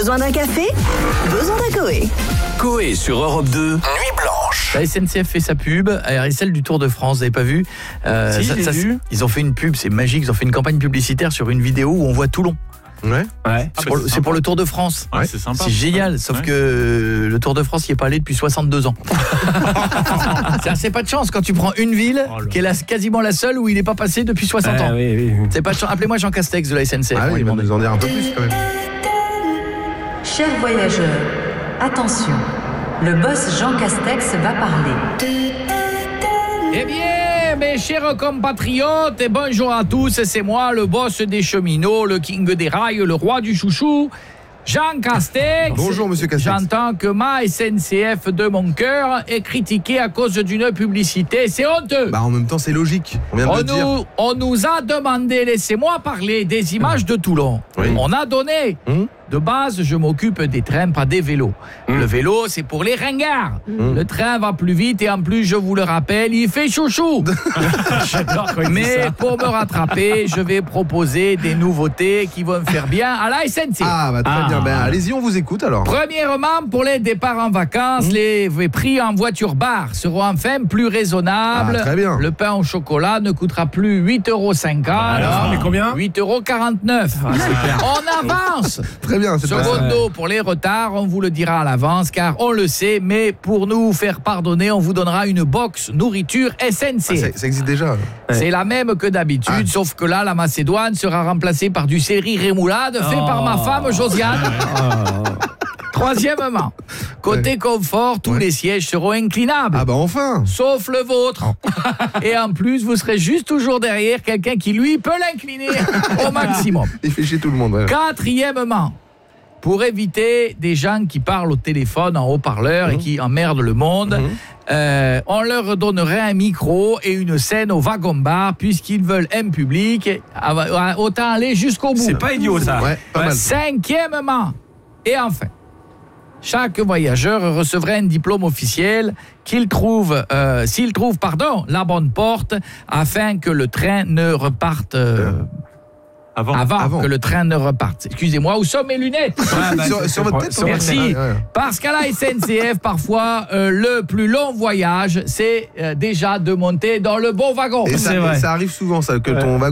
Besoin d'un café? Besoin d'un Coé. Coé sur Europe 2, Nuit Blanche. La SNCF fait sa pub, et celle du Tour de France, vous n'avez pas vu? Ils ont fait une pub, c'est magique, ils ont fait une campagne publicitaire sur une vidéo où on voit Toulon. Ouais. C'est pour le Tour de France. Ouais, c'est sympa. C'est génial, sauf que le Tour de France, il n'est pas allé depuis 62 ans. C'est pas de chance quand tu prends une ville qui est quasiment la seule où il n'est pas passé depuis 60 ans. Oui. C'est pas de chance. Appelez-moi Jean Castex de la SNCF. Ah oui, il va nous en dire un peu plus quand même. Chers voyageurs, attention, le boss Jean Castex va parler. Eh bien, mes chers compatriotes, et bonjour à tous, c'est moi, le boss des cheminots, le king des rails, le roi du chouchou, Jean Castex. Bonjour, monsieur Castex. J'entends que ma SNCF de mon cœur est critiquée à cause d'une publicité, c'est honteux. Bah en même temps, c'est logique. On vient de le dire. On nous a demandé, laissez-moi parler, des images de Toulon. Oui. On a donné. De base, je m'occupe des trains, pas des vélos. Le vélo, c'est pour les ringards. Le train va plus vite et en plus, je vous le rappelle, il fait chouchou. Mais pour me rattraper, je vais proposer des nouveautés qui vont me faire bien à la SNCF. Ah bah très bien, ben allez-y, on vous écoute alors. Premièrement, pour les départs en vacances, les prix en voiture-bar seront enfin plus raisonnables. Ah, très bien. Le pain au chocolat ne coûtera plus 8,50 €. Alors, mais combien ? 8,49 €. On avance. Très bien, c'est pas ça. Secondo, pour les retards, on vous le dira à l'avance, car on le sait, mais pour nous faire pardonner, on vous donnera une box nourriture SNCF. Ça existe déjà. C'est la même que d'habitude, sauf que là, la Macédoine sera remplacée par du céleri rémoulade fait par ma femme Josiane. Troisièmement, côté confort, tous les sièges seront inclinables. Ah bah enfin. Sauf le vôtre. Et en plus, vous serez juste toujours derrière quelqu'un qui, lui, peut l'incliner au maximum. Il fait chier tout le monde. Ouais. Quatrièmement, pour éviter des gens qui parlent au téléphone en haut-parleur et qui emmerdent le monde, on leur donnerait un micro et une scène au wagon-bar puisqu'ils veulent un public. Autant aller jusqu'au bout. C'est pas idiot ça. Ouais, pas mal. Cinquièmement, et enfin, chaque voyageur recevrait un diplôme officiel s'il trouve la bonne porte afin que le train ne reparte avant que le train ne reparte. Excusez-moi, où sont mes lunettes? Sur votre tête. Merci. Ouais. Parce qu'à la SNCF, parfois, le plus long voyage, c'est déjà de monter dans le bon wagon. Et ça arrive souvent, ça, que ton wagon